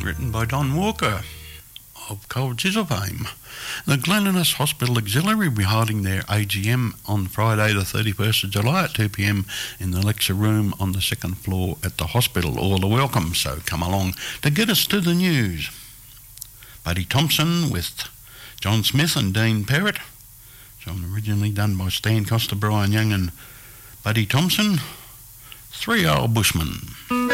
written by Don Walker of Cold Chisel fame. The Glen Innes Hospital Auxiliary will be holding their AGM on Friday the 31st of July at 2 p.m. in the lecture room on the second floor at the hospital. All are welcome, so come along to get us to the news. Buddy Thompson with John Smith and Dean Perrott. Song originally done by Stan Costa, Brian Young and Buddy Thompson. Three Old Bushmen.